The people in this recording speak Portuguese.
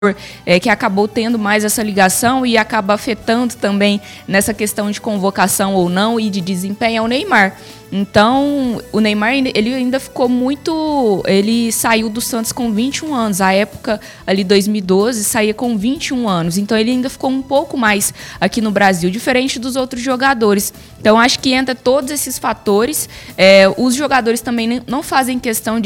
que acabou tendo mais essa ligação e acaba afetando também nessa questão de convocação ou não e de desempenho é o Neymar. Então, o Neymar, ele ainda ficou muito... Ele saiu do Santos com 21 anos. A época, ali, 2012, saía com 21 anos. Então, ele ainda ficou um pouco mais aqui no Brasil, diferente dos outros jogadores. Então, acho que entra todos esses fatores. Os jogadores também não fazem questão de